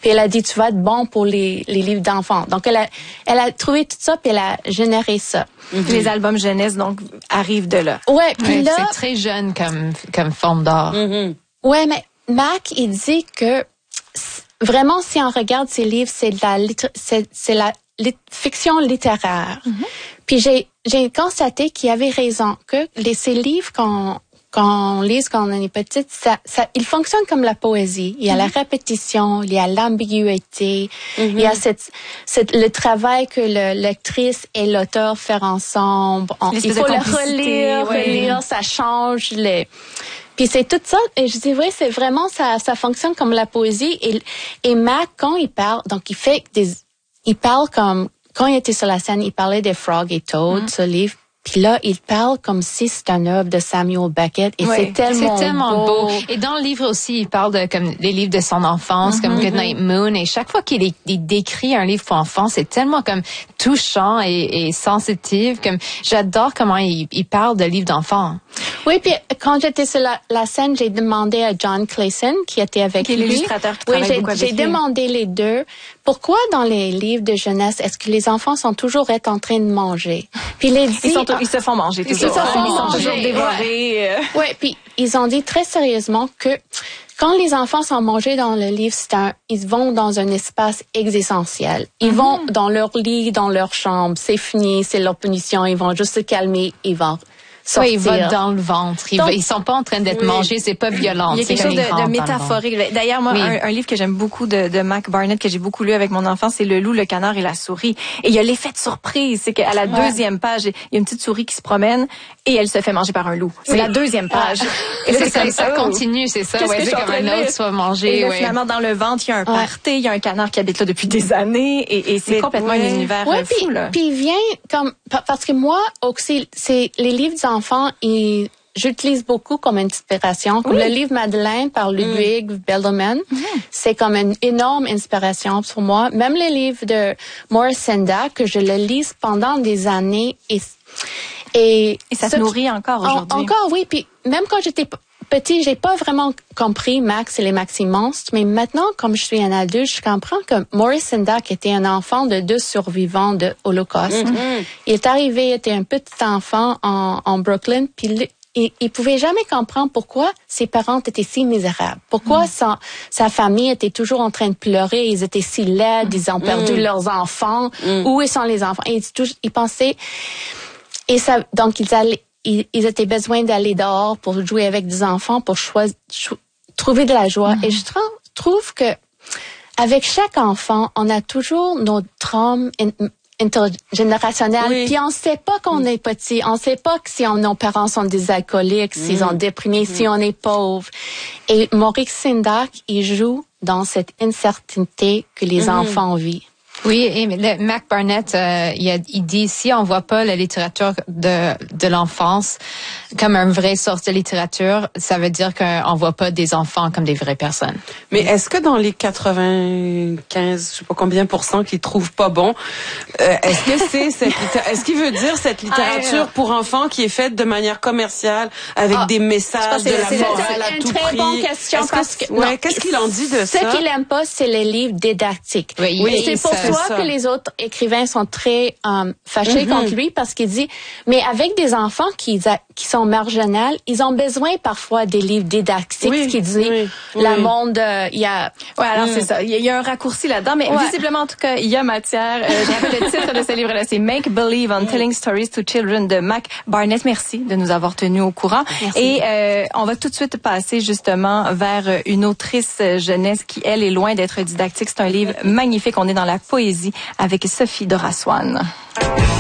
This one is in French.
Puis elle a dit, tu vas être bon pour les livres d'enfants. Donc, elle a trouvé tout ça, puis elle a généré ça. Les albums jeunesse, donc, arrivent de là. Ouais, puis là... C'est très jeune comme forme d'art. Ouais, mais Mac, il dit que vraiment, si on regarde ses livres, c'est la fiction littéraire. Puis j'ai constaté qu'il avait raison, que ces livres qu'on lise quand on est petite, il fonctionne comme la poésie. Il y a la répétition, il y a l'ambiguïté, il y a le travail que le lectrice et l'auteur font ensemble. Il faut le relire, ça change Puis c'est tout ça, et je dirais, c'est vraiment, ça fonctionne comme la poésie. Et Mac, quand il parle, donc il parle comme, quand il était sur la scène, il parlait des Frog et Toad, ce livre. Puis là, il parle comme si c'était une œuvre de Samuel Beckett. Et c'est tellement beau. Et dans le livre aussi, il parle de comme des livres de son enfance, comme Goodnight Moon. Et chaque fois qu'il décrit un livre pour enfants, c'est tellement comme touchant et sensitif. Comme j'adore comment il parle de livres d'enfants. Oui, puis quand j'étais sur la scène, j'ai demandé à John Clayson, qui était avec lui. Qui est l'illustrateur qui travaille beaucoup avec lui. J'ai demandé les deux. Pourquoi dans les livres de jeunesse, est-ce que les enfants sont toujours en train de manger? Puis ils se font manger toujours. Ils sont toujours dévorés. Oui, puis ils ont dit très sérieusement que quand les enfants sont mangés dans le livre, ils vont dans un espace existentiel. Ils vont dans leur lit, dans leur chambre. C'est fini, c'est leur punition. Ils vont juste se calmer, ils vont sortir. Oui, ils vont dans le ventre. Ils sont pas en train d'être mangés, c'est pas violent. Il y a quelque chose de métaphorique. D'ailleurs, moi, un livre que j'aime beaucoup de Mac Barnett, que j'ai beaucoup lu avec mon enfant, c'est Le loup, le canard et la souris. Et il y a l'effet de surprise. C'est qu'à la deuxième page, il y a une petite souris qui se promène et elle se fait manger par un loup. C'est la deuxième page. Et ça continue, c'est ça. Ouais, c'est comme un autre soit mangé. Et là, finalement, dans le ventre, il y a un party, il y a un canard qui habite là depuis des années et c'est complètement un univers fou, là. Puis il vient comme, parce que moi, aussi, c'est les livres d'enfants, j'utilise beaucoup comme inspiration. Comme le livre Madeleine par Ludwig Bellman, c'est comme une énorme inspiration pour moi. Même les livres de Maurice Sendak, que je le lise pendant des années et ça se nourrit encore aujourd'hui. Encore, oui. Puis même quand j'étais petit, j'ai pas vraiment compris Max et les Maximonstres, mais maintenant, comme je suis un adulte, je comprends que Maurice Sendak était un enfant de 2 survivants de l'Holocauste. Il est arrivé, il était un petit enfant en Brooklyn, puis il pouvait jamais comprendre pourquoi ses parents étaient si misérables. Pourquoi sa famille était toujours en train de pleurer, ils étaient si laides, ils ont perdu leurs enfants. Où sont les enfants? Et il pensait, et ça, donc ils étaient besoin d'aller dehors pour jouer avec des enfants, pour trouver de la joie. Et je trouve que avec chaque enfant, on a toujours nos traumas intergénérationnels. Puis on sait pas qu'on est petit. On sait pas que si nos parents sont des alcooliques, s'ils sont déprimés, si on est pauvre. Et Maurice Sendak, il joue dans cette incertitude que les enfants vivent. Oui, et Mac Barnett, il dit, si on voit pas la littérature de l'enfance comme une vraie sorte de littérature, ça veut dire qu'on voit pas des enfants comme des vraies personnes. Mais est-ce que dans les 95, je sais pas combien % qu'ils trouvent pas bon, est-ce qu'il veut dire cette littérature pour enfants qui est faite de manière commerciale avec des messages de la morale à tout prix? C'est une très bonne question. Qu'est-ce qu'il en dit de ça? Ce qu'il aime pas, c'est les livres didactiques. Oui, c'est pour ça que les autres écrivains sont très fâchés contre lui, parce qu'il dit, mais avec des enfants qui sont marginales, ils ont besoin parfois des livres didactiques, ce qui dit le monde, il y a... Ouais, alors c'est ça. Il y a un raccourci là-dedans, mais visiblement, en tout cas, il y a matière. Je rappelle le titre de ce livre-là, c'est Make Believe on Telling Stories to Children de Mac Barnett. Merci de nous avoir tenus au courant. Merci. Et on va tout de suite passer justement vers une autrice jeunesse qui, elle, est loin d'être didactique. C'est un livre magnifique. On est dans la poésie avec Sophie Doraswan.